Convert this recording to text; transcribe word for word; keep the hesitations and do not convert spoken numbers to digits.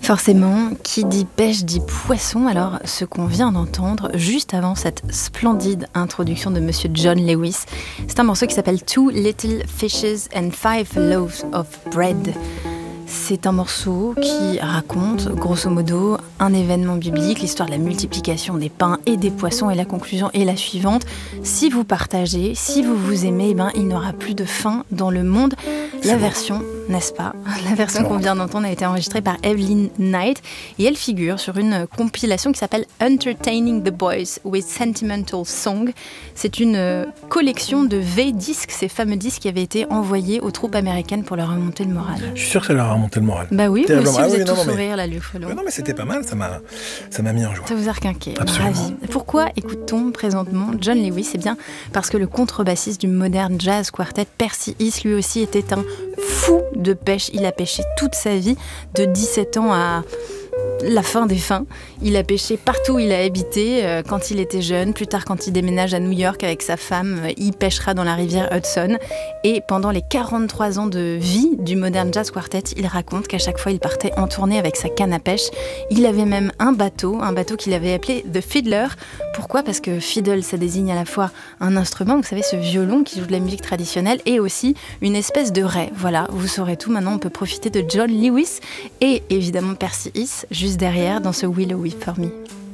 Forcément, qui dit pêche dit poisson. Alors, ce qu'on vient d'entendre juste avant cette splendide introduction de Monsieur John Lewis, c'est un morceau qui s'appelle Two Little Fishes and Five Loaves of Bread. C'est un morceau qui raconte, grosso modo, un événement biblique, l'histoire de la multiplication des pains et des poissons. Et la conclusion est la suivante: si vous partagez, si vous vous aimez, eh ben, il n'y aura plus de faim dans le monde. La version, n'est-ce pas? La version qu'on vient d'entendre a été enregistrée par Evelyn Knight et elle figure sur une compilation qui s'appelle Entertaining the Boys with Sentimental Song. C'est une collection de V-disques, ces fameux disques qui avaient été envoyés aux troupes américaines pour leur remonter le moral. Je suis sûr que ça leur a remonté le moral. Bah oui, vous aussi, ah vous oui, êtes non, tous non, sourire mais... là, Luc Folon. Ouais, non, mais c'était pas mal, ça m'a, ça m'a mis en joie. Ça vous a requinqué, Absolument. ravi. Pourquoi écoute-t-on présentement John Lewis? Eh bien, parce que le contrebassiste du Modern Jazz Quartet, Percy Heath, lui aussi était un fou de pêche. Il a pêché toute sa vie, de dix-sept ans à la fin des fins. Il a pêché partout où il a habité, euh, quand il était jeune. Plus tard, quand il déménage à New York avec sa femme, euh, il pêchera dans la rivière Hudson. Et pendant les quarante-trois ans de vie du Modern Jazz Quartet, il raconte qu'à chaque fois, il partait en tournée avec sa canne à pêche. Il avait même un bateau, un bateau qu'il avait appelé The Fiddler. Pourquoi? Parce que fiddle, ça désigne à la fois un instrument, vous savez, ce violon qui joue de la musique traditionnelle, et aussi une espèce de raie. Voilà, vous saurez tout. Maintenant, on peut profiter de John Lewis et évidemment Percy Heath juste derrière dans ce Will a Whip for Me.